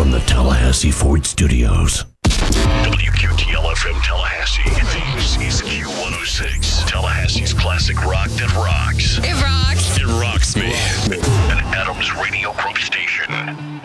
from the Tallahassee Ford Studios. WQTL-FM Tallahassee. This is Q106. Tallahassee's classic rock that rocks. It rocks. It rocks me. An Adams Radio Group station.